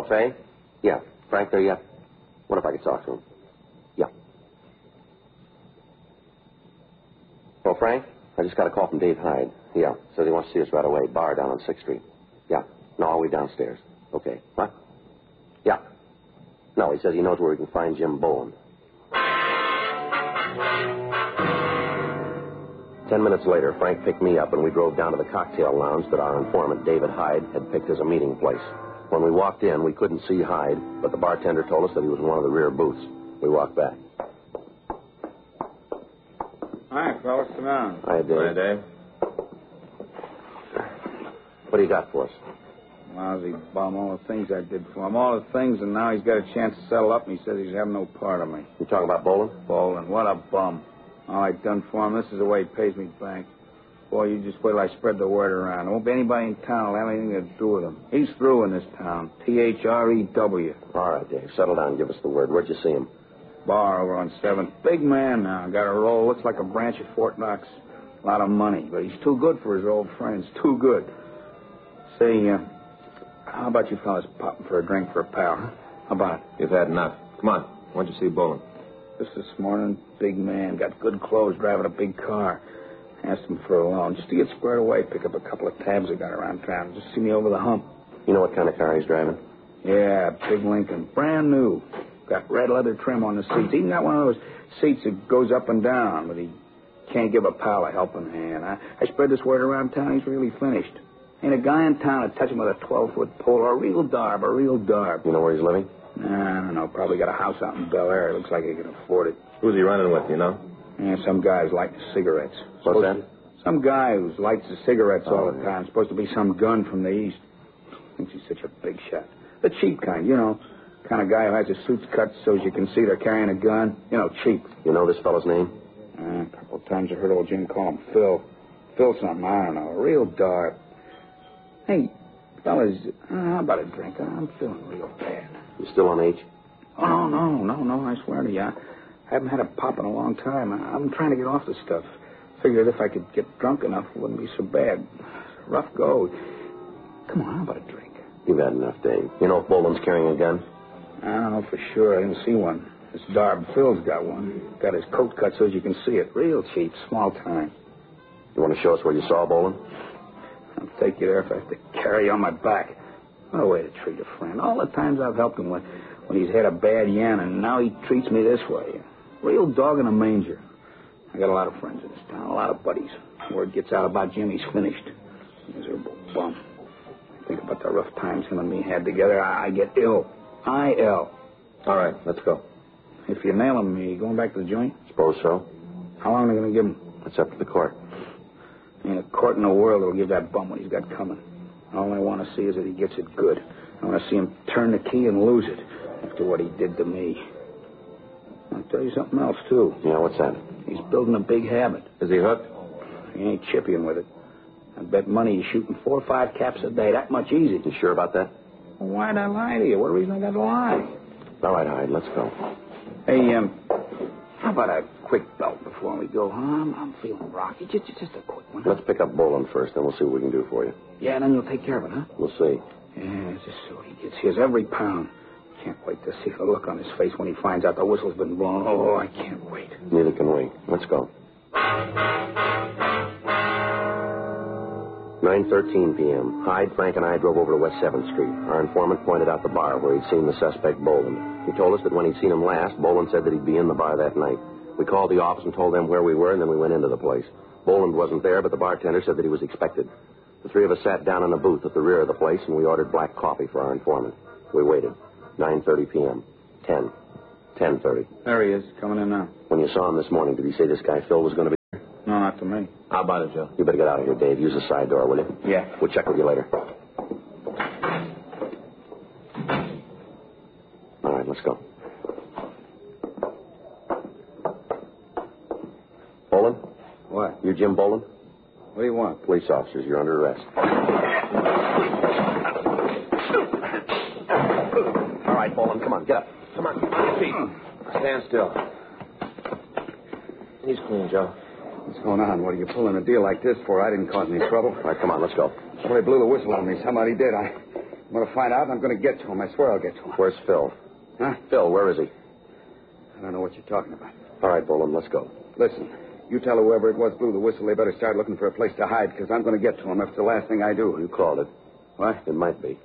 Fay? Yeah. Frank there yet? What if I could talk to him? Yeah. Oh, Frank? I just got a call from Dave Hyde. Yeah. Says he wants to see us right away. Bar down on 6th Street. Yeah. No, all the way downstairs. Okay. What? Yeah. No, he says he knows where we can find Jim Bowen. 10 minutes later, Frank picked me up and we drove down to the cocktail lounge that our informant, David Hyde, had picked as a meeting place. When we walked in, we couldn't see Hyde, but the bartender told us that he was in one of the rear booths. We walked back. Hi, fellas. Sit down. Hi, Dave. Hi, Dave. What do you got for us? Lousy bum. All the things I did for him. All the things, and now he's got a chance to settle up, and he says he's having no part of me. You talking about Boland? Boland. What a bum. All I've done for him, this is the way he pays me back. Boy, you just wait till I spread the word around. There won't be anybody in town who'll have anything to do with him. He's through in this town. T-H-R-E-W. All right, Dave. Settle down and give us the word. Where'd you see him? Bar over on 7th. Big man now. Got a roll. Looks like a branch of Fort Knox. A lot of money. But he's too good for his old friends. Too good. Say, how about you fellas popping for a drink for a pal? Huh? How about it? You've had enough. Come on. Why'd you see Boland? Just this morning, big man. Got good clothes, driving a big car. Asked him for a loan, just to get squared away, pick up a couple of tabs I got around town. Just see me over the hump. You know what kind of car he's driving? Yeah, big Lincoln. Brand new. Got red leather trim on the seats. Even got one of those seats that goes up and down, but he can't give a pal a helping hand. I spread this word around town. He's really finished. Ain't a guy in town to touch him with a 12-foot pole or a real darb, You know where he's living? Nah, I don't know. Probably got a house out in Bel Air. Looks like he can afford it. Who's he running with, you know? Yeah, some guy who's lighting cigarettes. What's that? Some guy who lights the cigarettes all the time. Supposed to be some gun from the East. Thinks he's such a big shot. The cheap kind, you know. Kind of guy who has his suits cut so as you can see they're carrying a gun. You know, cheap. You know this fellow's name? A couple of times I heard old Jim call him Phil. Phil something, I don't know. A real dark. Hey, fellas, how about a drink? I'm feeling real bad. You still on H? Oh, no, I swear to you. I haven't had a pop in a long time. I'm trying to get off this stuff. Figured if I could get drunk enough, it wouldn't be so bad. Rough go. Come on, how about a drink? You've had enough, Dave. You know if Boland's carrying a gun? I don't know for sure. I didn't see one. This Darb Phil's got one. Got his coat cut so as you can see it. Real cheap, small time. You want to show us where you saw Boland? I'll take you there if I have to carry you on my back. What a way to treat a friend. All the times I've helped him when he's had a bad yen, and now he treats me this way. Real dog in a manger. I got a lot of friends in this town, a lot of buddies. Word gets out about Jim, he's finished. Miserable bum. I think about the rough times him and me had together. I get ill. I-L. All right, let's go. If you nail him, you going back to the joint? Suppose so. How long are they going to give him? It's up to the court. Ain't a court in the world that'll give that bum what he's got coming. All I want to see is that he gets it good. I want to see him turn the key and lose it after what he did to me. I'll tell you something else, too. Yeah, what's that? He's building a big habit. Is he hooked? He ain't chipping with it. I bet money he's shooting 4 or 5 caps a day. That much easy. You sure about that? Well, why'd I lie to you? What reason I got to lie? All right, Hyde, let's go. Hey, how about a quick belt before we go, huh? I'm feeling rocky. Just a quick one. Huh? Let's pick up Boland first, then we'll see what we can do for you. Yeah, then you'll take care of it, huh? We'll see. Yeah, just so he gets his every pound. Can't wait to see the look on his face when he finds out the whistle's been blown. Oh, I can't wait. Neither can we. Let's go. 9:13 p.m. Hyde, Frank, and I drove over to West 7th Street. Our informant pointed out the bar where he'd seen the suspect, Boland. He told us that when he'd seen him last, Boland said that he'd be in the bar that night. We called the office and told them where we were, and then we went into the place. Boland wasn't there, but the bartender said that he was expected. The three of us sat down in a booth at the rear of the place, and we ordered black coffee for our informant. We waited. 9:30 p.m. 10:30. There he is, coming in now. When you saw him this morning, did he say this guy Phil was going to be here? No, not to me. How about it, Joe? You better get out of here, Dave. Use the side door, will you? Yeah. We'll check with you later. All right, let's go. Boland? What? You Jim Boland? What do you want? Police officers, you're under arrest. All right, Boland, come on, get up. Come on your feet. Stand still. He's clean, Joe. What's going on? What are you pulling a deal like this for? I didn't cause any trouble. All right, come on, let's go. Somebody blew the whistle on me. Somebody did. I'm going to find out, and I'm going to get to him. I swear I'll get to him. Where's Phil? Huh? Phil, where is he? I don't know what you're talking about. All right, Boland, let's go. Listen, you tell whoever it was blew the whistle, they better start looking for a place to hide, because I'm going to get to him. That's the last thing I do. You called it. What? It might be.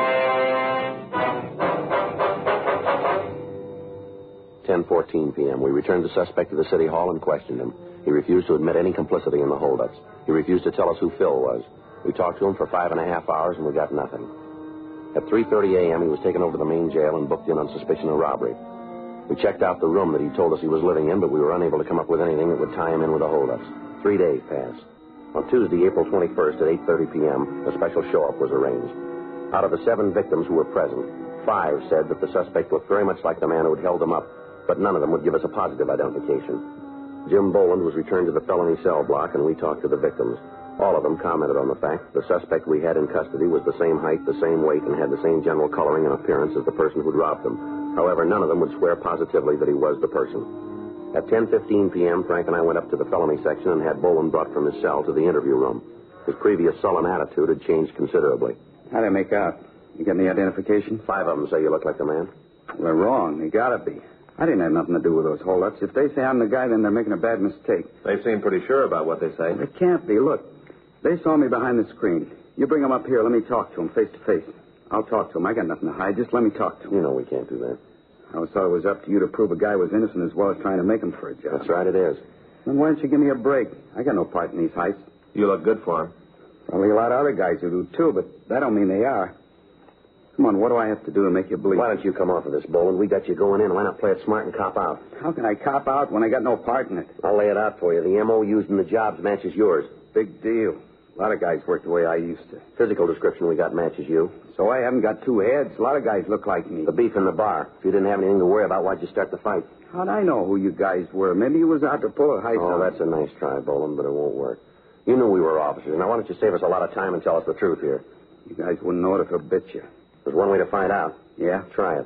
10:14 p.m. We returned the suspect to the city hall and questioned him. He refused to admit any complicity in the holdups. He refused to tell us who Phil was. We talked to him for 5.5 hours, and we got nothing. At 3:30 a.m., he was taken over to the main jail and booked in on suspicion of robbery. We checked out the room that he told us he was living in, but we were unable to come up with anything that would tie him in with the holdups. 3 days passed. On Tuesday, April 21st at 8:30 p.m., a special show-up was arranged. Out of the 7 victims who were present, 5 said that the suspect looked very much like the man who had held them up, but none of them would give us a positive identification. Jim Boland was returned to the felony cell block, and we talked to the victims. All of them commented on the fact that the suspect we had in custody was the same height, the same weight, and had the same general coloring and appearance as the person who'd robbed them. However, none of them would swear positively that he was the person. At 10:15 p.m., Frank and I went up to the felony section and had Boland brought from his cell to the interview room. His previous sullen attitude had changed considerably. How'd I make out? You get any identification? 5 of them say you look like the man. Well, they're wrong. They gotta be. I didn't have nothing to do with those holdups. If they say I'm the guy, then they're making a bad mistake. They seem pretty sure about what they say. They can't be. Look, they saw me behind the screen. You bring them up here. Let me talk to them face to face. I'll talk to them. I got nothing to hide. Just let me talk to them. You know we can't do that. I always thought it was up to you to prove a guy was innocent as well as trying to make him for a job. That's right, it is. Then why don't you give me a break? I got no part in these heists. You look good for him. Probably a lot of other guys who do, too, but that don't mean they are. Come on, what do I have to do to make you believe? Why don't you come off of this, Boland? We got you going in. Why not play it smart and cop out? How can I cop out when I got no part in it? I'll lay it out for you. The M.O. used in the jobs matches yours. Big deal. A lot of guys work the way I used to. Physical description we got matches you. So I haven't got 2 heads. A lot of guys look like me. The beef in the bar. If you didn't have anything to worry about, why'd you start the fight? How'd I know who you guys were? Maybe you was out to pull a heist. Oh, that's a nice try, Boland, but it won't work. You knew we were officers. Now, why don't you save us a lot of time and tell us the truth here? You guys wouldn't know it if it bit you. There's one way to find out. Yeah? Try it.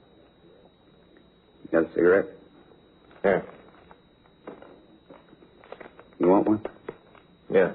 You got a cigarette? Here. You want one? Yeah.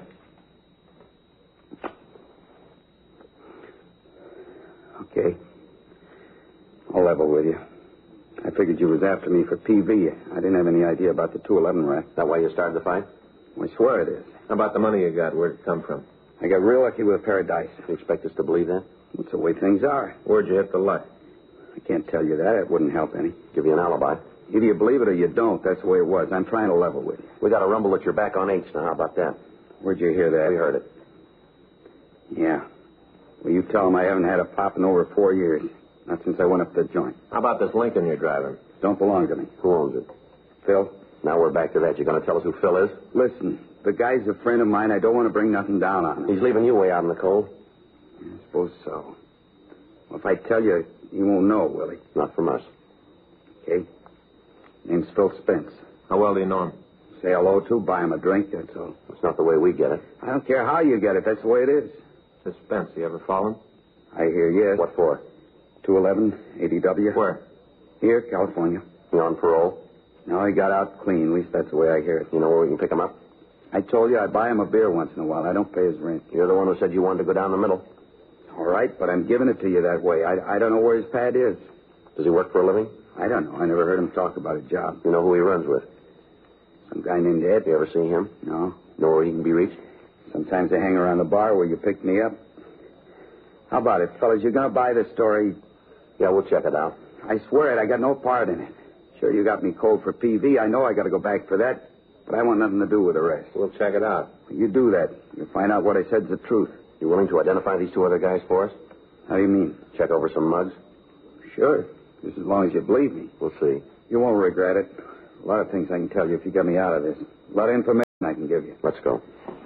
Okay. I'll level with you. I figured you was after me for PV. I didn't have any idea about the 211 rack. That why you started the fight? I swear it is. How about the money you got? Where'd it come from? I got real lucky with a pair of dice. You expect us to believe that? That's the way things are. Where'd you hit the luck? I can't tell you that. It wouldn't help any. Give you an alibi. Either you believe it or you don't. That's the way it was. I'm trying to level with you. We got a rumble that you're back on H now. How about that? Where'd you hear that? We heard it. Yeah. Well, you tell them I haven't had a pop in over 4 years. Not since I went up the joint. How about this Lincoln you're driving? Don't belong to me. Who owns it? Phil? Now we're back to that. You're going to tell us who Phil is? Listen, the guy's a friend of mine. I don't want to bring nothing down on him. He's leaving you way out in the cold. I suppose so. Well, if I tell you, you won't know, will he? Not from us. Okay. Name's Phil Spence. How well do you know him? Say hello to, buy him a drink, that's all. That's not the way we get it. I don't care how you get it. That's the way it is. This Spence, you ever fallen? I hear yes. What for? 211, ADW. Where? Here, California. You on parole? No, he got out clean. At least that's the way I hear it. You know where we can pick him up? I told you I buy him a beer once in a while. I don't pay his rent. You're the one who said you wanted to go down the middle. All right, but I'm giving it to you that way. I don't know where his pad is. Does he work for a living? I don't know. I never heard him talk about a job. You know who he runs with? Some guy named Ed. You ever see him? No. Know where he can be reached? Sometimes I hang around the bar where you picked me up. How about it, fellas? You're going to buy this story? Yeah, we'll check it out. I swear it. I got no part in it. Sure, you got me cold for PV. I know I got to go back for that, but I want nothing to do with the rest. We'll check it out. You do that. You'll find out what I said's the truth. You willing to identify these 2 other guys for us? How do you mean? Check over some mugs? Sure. Just as long as you believe me. We'll see. You won't regret it. A lot of things I can tell you if you get me out of this. A lot of information I can give you. Let's go.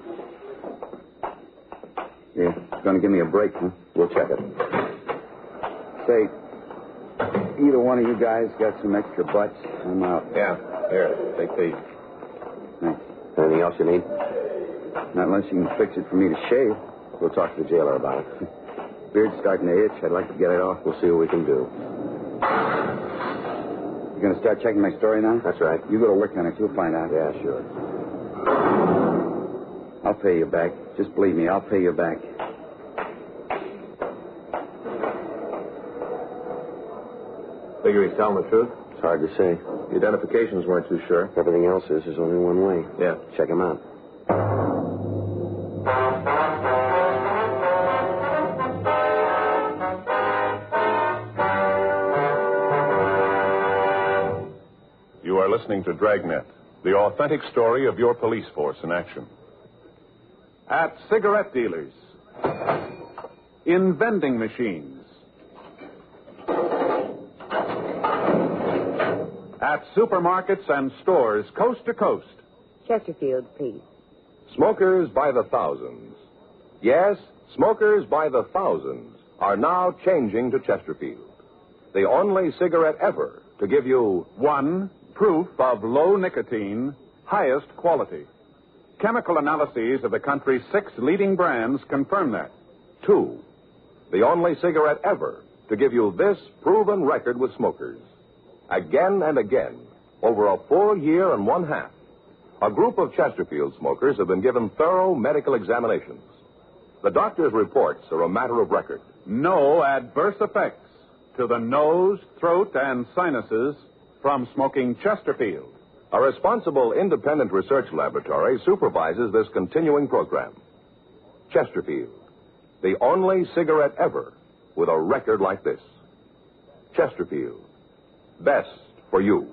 You're going to give me a break, huh? We'll check it. Say, either one of you guys got some extra butts? I'm out. Yeah. Here, take these. Thanks. Anything else you need? Not unless you can fix it for me to shave. We'll talk to the jailer about it. Beard's starting to itch. I'd like to get it off. We'll see what we can do. You going to start checking my story now? That's right. You go to work on it. You'll find out. Yeah, sure. I'll pay you back. Just believe me, I'll pay you back. Figure he's telling the truth? It's hard to say. The identifications weren't too sure. Everything else is. There's only one way. Yeah. Check him out. You are listening to Dragnet, the authentic story of your police force in action. At cigarette dealers, in vending machines, at supermarkets and stores coast to coast. Chesterfield, please. Smokers by the thousands. Yes, smokers by the thousands are now changing to Chesterfield, the only cigarette ever to give you One, proof of low nicotine, highest quality. Chemical analyses of the country's 6 leading brands confirm that. 2, the only cigarette ever to give you this proven record with smokers. Again and again, over a full year and 1/2, a group of Chesterfield smokers have been given thorough medical examinations. The doctor's reports are a matter of record. No adverse effects to the nose, throat, and sinuses from smoking Chesterfield. A responsible independent research laboratory supervises this continuing program. Chesterfield, the only cigarette ever with a record like this. Chesterfield, best for you.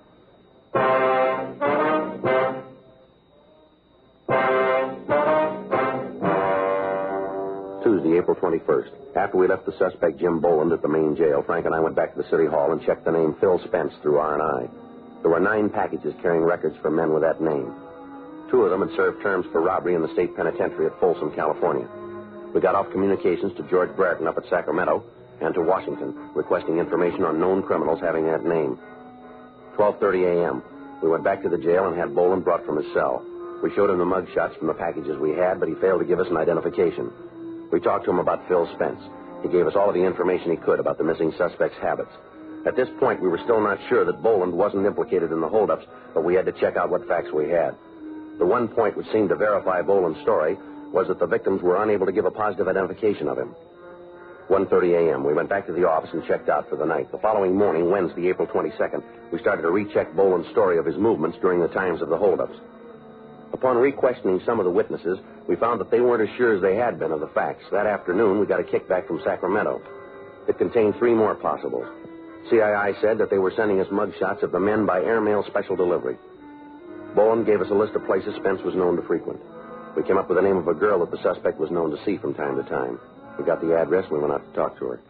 Tuesday, April 21st. After we left the suspect, Jim Boland, at the main jail, Frank and I went back to the city hall and checked the name Phil Spence through R&I. There were 9 packages carrying records for men with that name. 2 of them had served terms for robbery in the state penitentiary at Folsom, California. We got off communications to George Brereton up at Sacramento and to Washington, requesting information on known criminals having that name. 12:30 a.m. We went back to the jail and had Boland brought from his cell. We showed him the mug shots from the packages we had, but he failed to give us an identification. We talked to him about Phil Spence. He gave us all of the information he could about the missing suspect's habits. At this point, we were still not sure that Boland wasn't implicated in the holdups, but we had to check out what facts we had. The one point which seemed to verify Boland's story was that the victims were unable to give a positive identification of him. 1:30 a.m., we went back to the office and checked out for the night. The following morning, Wednesday, April 22nd, we started to recheck Boland's story of his movements during the times of the holdups. Upon re-questioning some of the witnesses, we found that they weren't as sure as they had been of the facts. That afternoon, we got a kickback from Sacramento. It contained 3 more possibles. CII said that they were sending us mugshots of the men by airmail special delivery. Boland gave us a list of places Spence was known to frequent. We came up with the name of a girl that the suspect was known to see from time to time. We got the address and we went out to talk to her.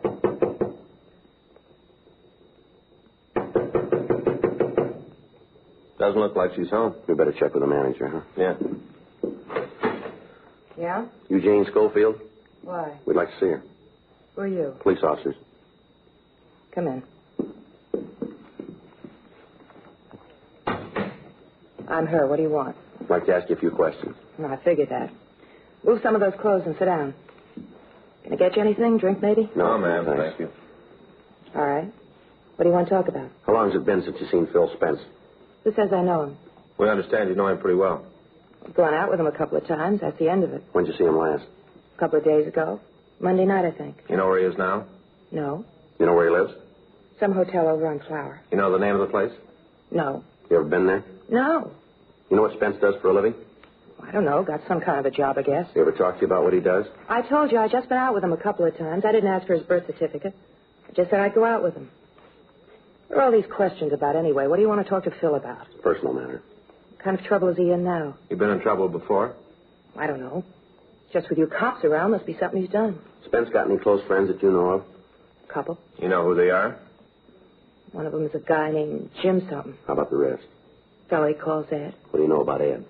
Doesn't look like she's home. We better check with the manager, huh? Yeah. Yeah? You Jane Schofield? Why? We'd like to see her. Who are you? Police officers. Come in. I'm her. What do you want? I'd like to ask you a few questions. No, I figured that. Move some of those clothes and sit down. Can I get you anything? Drink, maybe? No, ma'am. thanks. Thank you. All right. What do you want to talk about? How long has it been since you've seen Phil Spence? Who says I know him? We understand you know him pretty well. I've gone out with him a couple of times. That's the end of it. When'd you see him last? A couple of days ago. Monday night, I think. You know where he is now? No. You know where he lives? Some hotel over on Flower. You know the name of the place? No. You ever been there? No. You know what Spence does for a living? I don't know. Got some kind of a job, I guess. He ever talk to you about what he does? I told you I just been out with him a couple of times. I didn't ask for his birth certificate. I just said I'd go out with him. What are all these questions about anyway? What do you want to talk to Phil about? Personal matter. What kind of trouble is he in now? You been in trouble before? I don't know. Just with you cops around, must be something he's done. Spence got any close friends that you know of? Couple. You know who they are? One of them is a guy named Jim something. How about the rest? Fellow he calls Ed. What do you know about Ed?